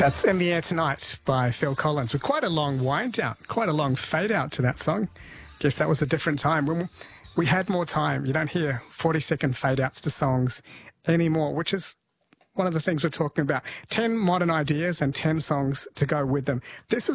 That's In the Air Tonight by Phil Collins, with quite a long wind down, quite a long fade out to that song. Guess that was a different time when we had more time. You don't hear 40-second fade outs to songs anymore, which is one of the things we're talking about. 10 modern ideas and 10 songs to go with them. This is